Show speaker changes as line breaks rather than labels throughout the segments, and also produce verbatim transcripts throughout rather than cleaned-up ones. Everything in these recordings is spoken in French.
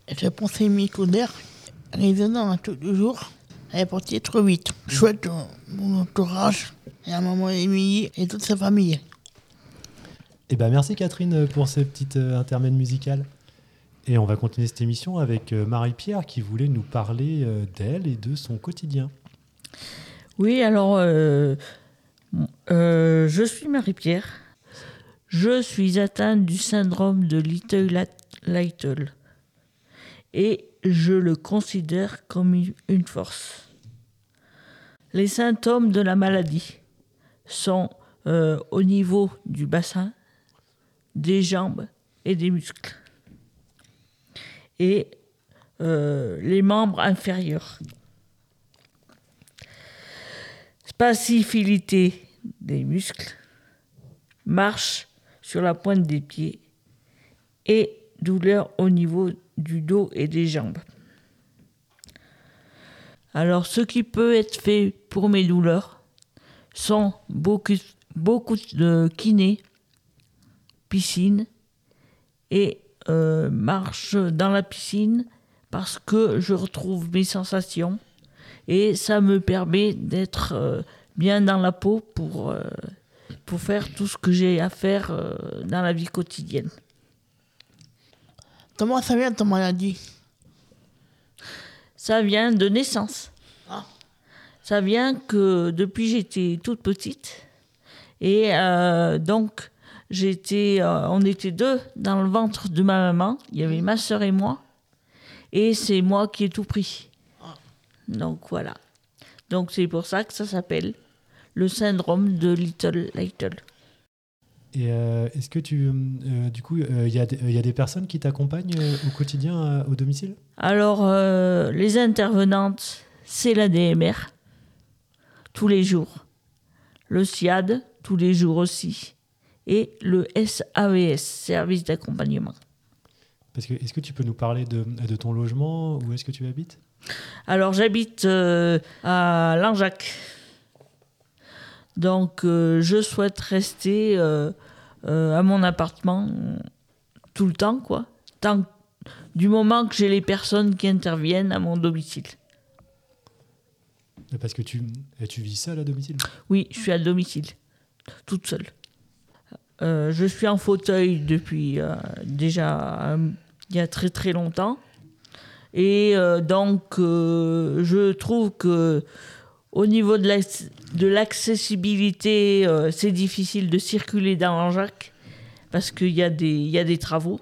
Je pensais mi-coudaire, résonnant tous les jours. Elle est partie trop vite. Je souhaite euh, mon entourage et à maman Émilie et toute sa famille.
Eh ben, merci Catherine pour ces petites euh, intermèdes musicales. Et on va continuer cette émission avec euh, Marie-Pierre qui voulait nous parler euh, d'elle et de son quotidien.
Oui, alors, euh, euh, je suis Marie-Pierre. Je suis atteinte du syndrome de Little-Lytle. Et je le considère comme une force. Les symptômes de la maladie sont euh, au niveau du bassin, des jambes et des muscles. Et euh, les membres inférieurs. Spasticité des muscles, marche sur la pointe des pieds et douleur au niveau du dos et des jambes. Alors, ce qui peut être fait pour mes douleurs sont beaucoup, beaucoup de kiné, piscine et euh, marche dans la piscine parce que je retrouve mes sensations et ça me permet d'être euh, bien dans la peau pour, euh, pour faire tout ce que j'ai à faire euh, dans la vie quotidienne.
Comment ça vient, ta maladie?
Ça vient de naissance.
Ah.
Ça vient que depuis j'étais toute petite. Et euh, donc, j'étais, euh, on était deux dans le ventre de ma maman. Il y avait ma sœur et moi. Et c'est moi qui ai tout pris.
Ah.
Donc, voilà. Donc, c'est pour ça que ça s'appelle le syndrome de Little-Lytle.
Et euh, est-ce que tu, euh, du coup, il euh, y, y a des personnes qui t'accompagnent euh, au quotidien euh, au domicile?
Alors, euh, les intervenantes, c'est la D M R, tous les jours. Le SIAD, tous les jours aussi. Et le S A V S, service d'accompagnement.
Parce que, est-ce que tu peux nous parler de, de ton logement? Où est-ce que tu habites?
Alors, j'habite euh, à Langeac. Donc, euh, je souhaite rester euh, euh, à mon appartement euh, tout le temps, quoi. Tant, du moment que j'ai les personnes qui interviennent à mon domicile.
Parce que tu, tu vis seule à domicile?
Oui, je suis à domicile, toute seule. Euh, je suis en fauteuil depuis euh, déjà euh, il y a très très longtemps. Et euh, donc, euh, je trouve que au niveau de, la, de l'accessibilité, euh, c'est difficile de circuler dans Langeac parce qu'il y a des, il y a des travaux.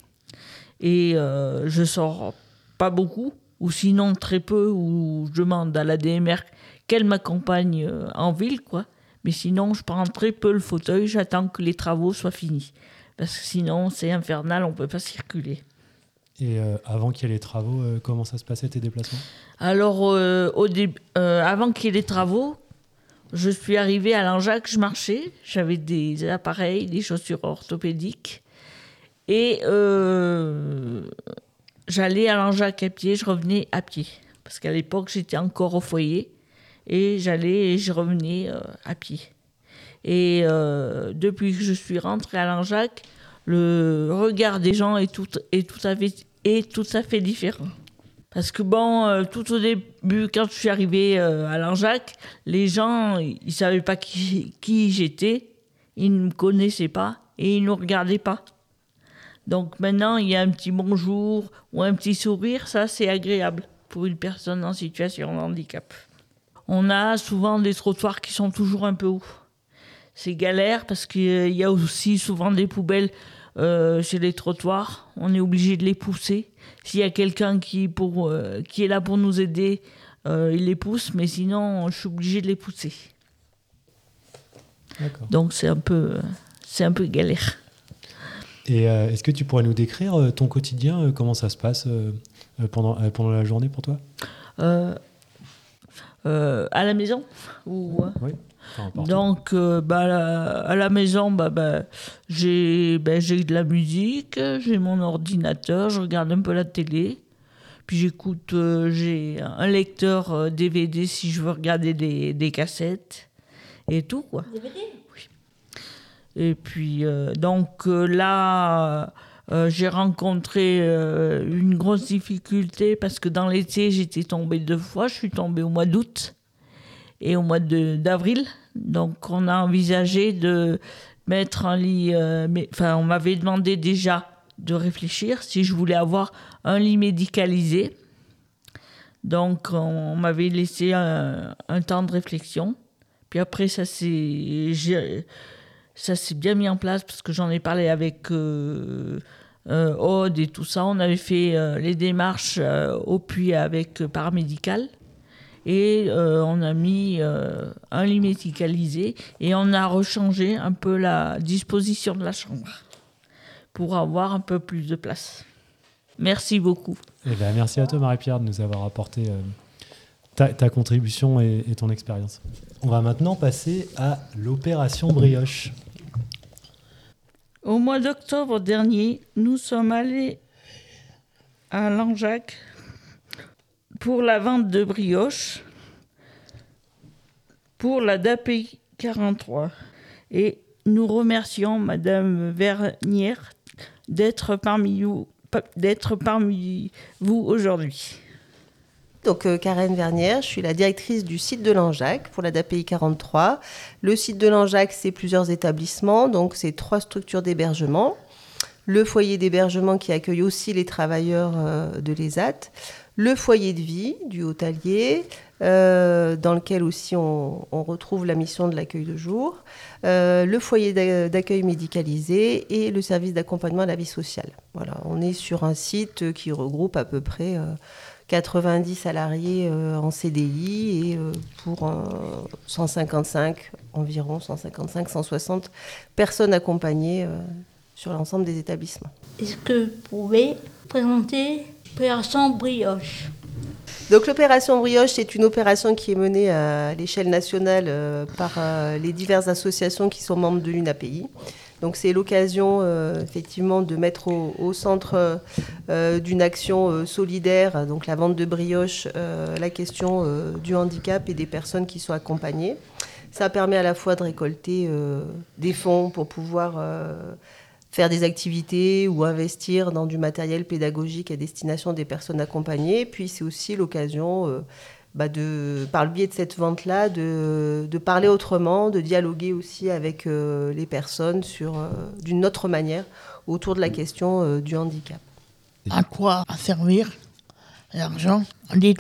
Et euh, je sors pas beaucoup, ou sinon très peu, ou je demande à la D M R qu'elle m'accompagne euh, en ville, quoi. Mais sinon, je prends très peu le fauteuil, j'attends que les travaux soient finis. Parce que sinon, c'est infernal, on ne peut pas circuler.
Et euh, avant qu'il y ait les travaux, euh, comment ça se passait tes déplacements?
Alors, euh, au dé- euh, avant qu'il y ait les travaux, je suis arrivée à Langeac, je marchais, j'avais des appareils, des chaussures orthopédiques. Et euh, j'allais à Langeac à pied, je revenais à pied. Parce qu'à l'époque, j'étais encore au foyer. Et j'allais et je revenais euh, à pied. Et euh, depuis que je suis rentrée à Langeac, le regard des gens est tout, est tout, à, fait, est tout à fait différent. Parce que bon, euh, tout au début, quand je suis arrivée euh, à Langeac, les gens, ils ne savaient pas qui, qui j'étais, ils ne me connaissaient pas et ils ne nous regardaient pas. Donc maintenant, il y a un petit bonjour ou un petit sourire, ça c'est agréable pour une personne en situation de handicap. On a souvent des trottoirs qui sont toujours un peu hauts. C'est galère parce qu'il y a aussi souvent des poubelles euh, chez les trottoirs. On est obligé de les pousser. S'il y a quelqu'un qui, pour, euh, qui est là pour nous aider, euh, il les pousse, mais sinon, je suis obligée de les pousser.
D'accord.
Donc c'est un peu, c'est un peu galère.
Et euh, est-ce que tu pourrais nous décrire euh, ton quotidien, euh, comment ça se passe euh, pendant, euh, pendant la journée pour toi?
euh, euh, À la maison ou,
Oui. Enfin,
donc, euh, bah, à, la, à la maison, bah, bah, j'ai, bah, j'ai de la musique, j'ai mon ordinateur, je regarde un peu la télé. Puis j'écoute, euh, j'ai un lecteur euh, D V D si je veux regarder des, des cassettes et tout, quoi.
D V D?
Oui. Et puis, euh, donc euh, là, euh, j'ai rencontré euh, une grosse difficulté parce que dans l'été, j'étais tombée deux fois. Je suis tombée au mois d'août et au mois de, d'avril. Donc, on a envisagé de mettre un lit... Euh, mais, enfin, on m'avait demandé déjà de réfléchir si je voulais avoir un lit médicalisé. Donc, on m'avait laissé un, un temps de réflexion. Puis après, ça s'est, j'ai, ça s'est bien mis en place parce que j'en ai parlé avec euh, euh, Aude et tout ça. On avait fait euh, les démarches euh, au puits avec euh, paramédical. Et euh, on a mis euh, un lit médicalisé et on a rechangé un peu la disposition de la chambre pour avoir un peu plus de place. Merci beaucoup.
Eh ben, merci à toi, Marie-Pierre, de nous avoir apporté euh, ta, ta contribution et, et ton expérience. On va maintenant passer à l'opération Brioche.
Au mois d'octobre dernier, nous sommes allés à Langeac pour la vente de brioches pour la D A P I quarante-trois. Et nous remercions Madame Vernière d'être parmi vous, d'être parmi vous aujourd'hui.
Donc euh, Karen Vernière, je suis la directrice du site de Langeac pour la D A P I quarante-trois. Le site de Langeac, c'est plusieurs établissements, donc c'est trois structures d'hébergement. Le foyer d'hébergement qui accueille aussi les travailleurs euh, de l'E S A T. Le foyer de vie du Haut-Allier, euh, dans lequel aussi on, on retrouve la mission de l'accueil de jour. Euh, le foyer d'accueil médicalisé et le service d'accompagnement à la vie sociale. Voilà, on est sur un site qui regroupe à peu près euh, quatre-vingt-dix salariés euh, en C D I et euh, pour euh, cent cinquante-cinq, environ cent cinquante-cinq, cent soixante personnes accompagnées euh, sur l'ensemble des établissements.
Est-ce que vous pouvez présenter l'opération Brioche ?
Donc l'opération Brioche, c'est une opération qui est menée à l'échelle nationale euh, par euh, les diverses associations qui sont membres de l'U N A P I. Donc c'est l'occasion euh, effectivement de mettre au, au centre euh, d'une action euh, solidaire, donc la vente de brioches, euh, la question euh, du handicap et des personnes qui sont accompagnées. Ça permet à la fois de récolter euh, des fonds pour pouvoir euh, faire des activités ou investir dans du matériel pédagogique à destination des personnes accompagnées. Puis c'est aussi l'occasion, euh, bah de, par le biais de cette vente-là, de, de parler autrement, de dialoguer aussi avec euh, les personnes sur, euh, d'une autre manière autour de la question euh, du handicap.
À quoi servir l'argent détourné ?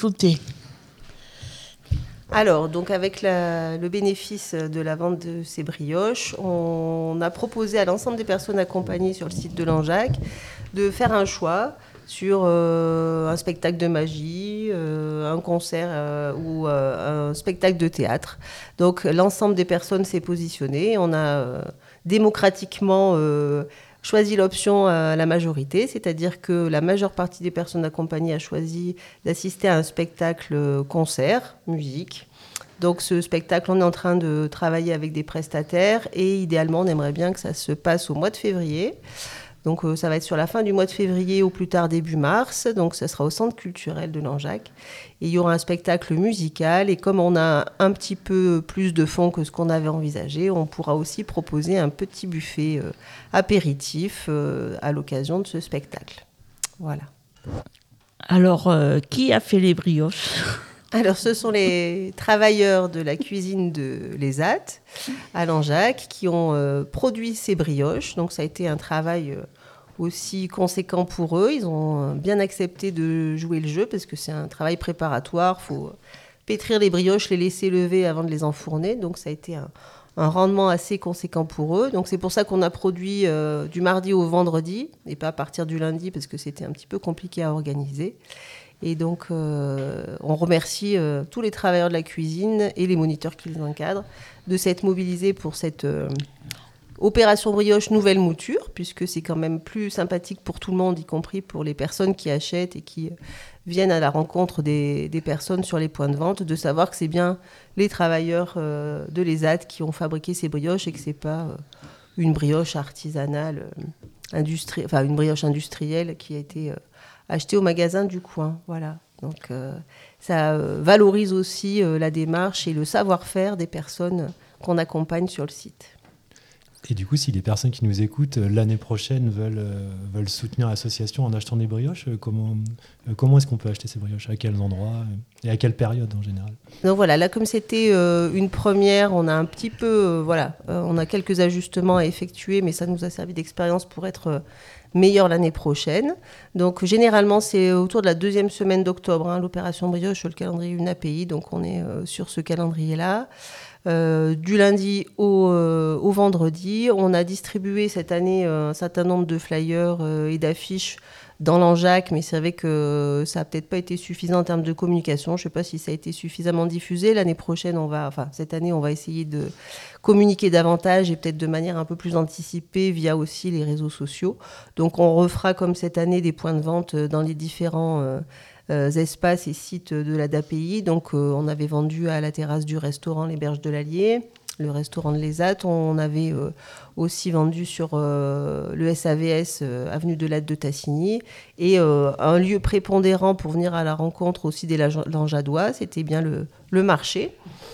Alors, donc avec la, le bénéfice de la vente de ces brioches, on a proposé à l'ensemble des personnes accompagnées sur le site de Langeac de faire un choix sur euh, un spectacle de magie, euh, un concert euh, ou euh, un spectacle de théâtre. Donc l'ensemble des personnes s'est positionné. On a euh, démocratiquement euh, choisi l'option à la majorité, c'est-à-dire que la majeure partie des personnes accompagnées a choisi d'assister à un spectacle concert, musique. Donc ce spectacle, on est en train de travailler avec des prestataires et idéalement, on aimerait bien que ça se passe au mois de février. Donc euh, ça va être sur la fin du mois de février, au plus tard début mars. Donc ça sera au Centre culturel de Langeac. Et il y aura un spectacle musical. Et comme on a un petit peu plus de fonds que ce qu'on avait envisagé, on pourra aussi proposer un petit buffet euh, apéritif euh, à l'occasion de ce spectacle. Voilà.
Alors, euh, qui a fait les brioches ?
Alors, ce sont les travailleurs de la cuisine de l'E S A T à Langeac qui ont euh, produit ces brioches. Donc, ça a été un travail euh, aussi conséquent pour eux. Ils ont euh, bien accepté de jouer le jeu parce que c'est un travail préparatoire. Il faut pétrir les brioches, les laisser lever avant de les enfourner. Donc, ça a été un, un rendement assez conséquent pour eux. Donc, c'est pour ça qu'on a produit euh, du mardi au vendredi et pas à partir du lundi parce que c'était un petit peu compliqué à organiser. Et donc, euh, on remercie euh, tous les travailleurs de la cuisine et les moniteurs qui les encadrent de s'être mobilisés pour cette euh, opération brioche nouvelle mouture, puisque c'est quand même plus sympathique pour tout le monde, y compris pour les personnes qui achètent et qui euh, viennent à la rencontre des, des personnes sur les points de vente, de savoir que c'est bien les travailleurs euh, de l'E S A T qui ont fabriqué ces brioches et que ce n'est pas euh, une brioche artisanale, euh, industrie- enfin une brioche industrielle qui a été... Euh, acheter au magasin du coin, voilà. Donc euh, ça euh, valorise aussi euh, la démarche et le savoir-faire des personnes qu'on accompagne sur le site.
Et du coup, si les personnes qui nous écoutent euh, l'année prochaine veulent, euh, veulent soutenir l'association en achetant des brioches, euh, comment, euh, comment est-ce qu'on peut acheter ces brioches? À quels endroits euh, et à quelle période en général?
Donc voilà, là comme c'était euh, une première, on a un petit peu, euh, voilà, euh, on a quelques ajustements à effectuer, mais ça nous a servi d'expérience pour être euh, meilleur l'année prochaine. Donc généralement c'est autour de la deuxième semaine d'octobre, hein, l'opération brioche sur le calendrier U N A P I, donc on est euh, sur ce calendrier-là. Euh, du lundi au, euh, au vendredi, on a distribué cette année euh, un certain nombre de flyers euh, et d'affiches dans Langeac, mais c'est vrai que ça n'a peut-être pas été suffisant en termes de communication. Je ne sais pas si ça a été suffisamment diffusé. L'année prochaine, on va, enfin cette année, on va essayer de communiquer davantage et peut-être de manière un peu plus anticipée via aussi les réseaux sociaux. Donc on refera comme cette année des points de vente dans les différents euh, euh, espaces et sites de la D A P I. Donc euh, on avait vendu à la terrasse du restaurant Les Berges de l'Allier, le restaurant de l'Esat. On avait euh, aussi vendu sur euh, le S A V S, euh, avenue de l'Atte de Tassigny. Et euh, un lieu prépondérant pour venir à la rencontre aussi des Langeadois, c'était bien le, le marché.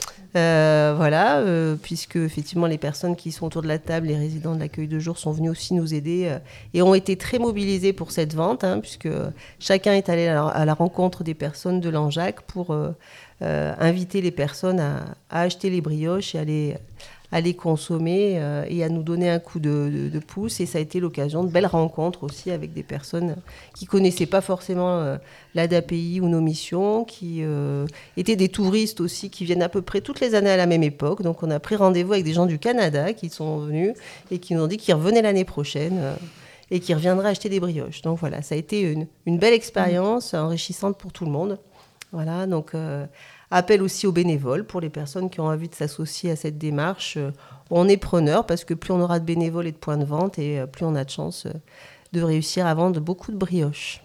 Euh, voilà, euh, puisque effectivement les personnes qui sont autour de la table, les résidents de l'accueil de jour, sont venus aussi nous aider euh, et ont été très mobilisés pour cette vente, hein, puisque chacun est allé à la, à la rencontre des personnes de Langeac pour euh, euh, inviter les personnes à, à acheter les brioches et à les, à les consommer euh, et à nous donner un coup de, de, de pouce. Et ça a été l'occasion de belles rencontres aussi avec des personnes qui ne connaissaient pas forcément euh, la D A P I ou nos missions, qui euh, étaient des touristes aussi, qui viennent à peu près toutes les années à la même époque. Donc on a pris rendez-vous avec des gens du Canada qui sont venus et qui nous ont dit qu'ils revenaient l'année prochaine euh, et qu'ils reviendraient acheter des brioches. Donc voilà, ça a été une, une belle expérience, enrichissante pour tout le monde. Voilà, donc euh, appel aussi aux bénévoles pour les personnes qui ont envie de s'associer à cette démarche. Euh, on est preneur parce que plus on aura de bénévoles et de points de vente et euh, plus on a de chances euh, de réussir à vendre beaucoup de brioches.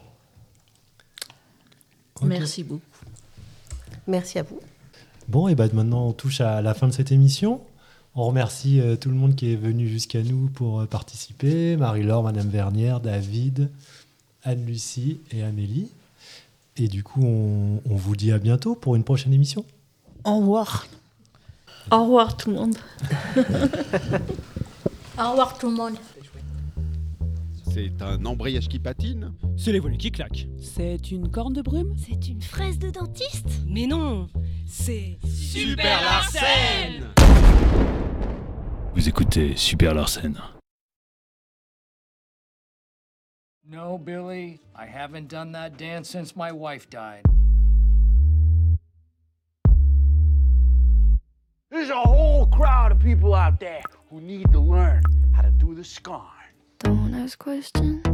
Okay.
Merci beaucoup.
Merci à vous.
Bon, et ben maintenant on touche à la fin de cette émission. On remercie euh, tout le monde qui est venu jusqu'à nous pour euh, participer. Marie-Laure, Madame Vernière, David, Anne-Lucie et Amélie. Et du coup, on, on vous dit à bientôt pour une prochaine émission.
Au revoir.
Au revoir tout le monde.
Au revoir tout le monde.
C'est un embrayage qui patine.
C'est les volets qui claquent.
C'est une corne de brume.
C'est une fraise de dentiste.
Mais non, c'est
Super Larsen.
Vous écoutez Super Larsen.
No, Billy, I haven't done that dance since my wife died.
There's a whole crowd of people out there who need to learn how to do the scarn.
Don't ask questions.